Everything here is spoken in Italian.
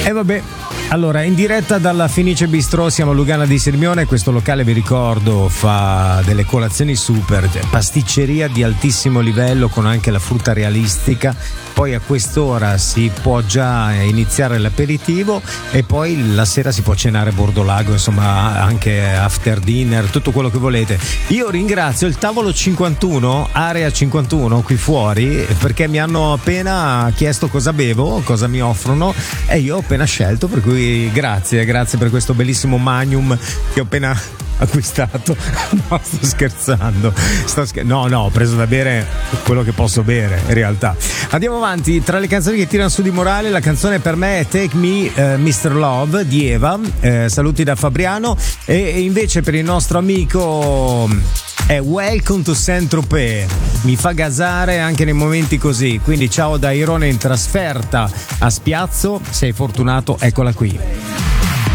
E vabbè, allora in diretta dalla Fenice Bistrò, siamo a Lugana di Sirmione. Questo locale, vi ricordo, fa delle colazioni super, pasticceria di altissimo livello con anche la frutta realistica. Poi a quest'ora si può già iniziare l'aperitivo e poi la sera si può cenare bordolago, insomma anche after dinner, tutto quello che volete. Io ringrazio il tavolo 51, area 51 qui fuori, perché mi hanno appena chiesto cosa bevo, cosa mi offrono, e io ho appena scelto, per cui grazie per questo bellissimo Magnum che ho appena acquistato. No, sto scherzando. No, ho preso da bere quello che posso bere in realtà. Andiamo avanti. Tra le canzoni che tirano su di morale, la canzone per me è Take Me Mr. Love di Eva, saluti da Fabriano, e invece per il nostro amico è Welcome to Saint-Tropez, mi fa gasare anche nei momenti così. Quindi ciao da Irone in trasferta a Spiazzo, sei fortunato, eccola qui.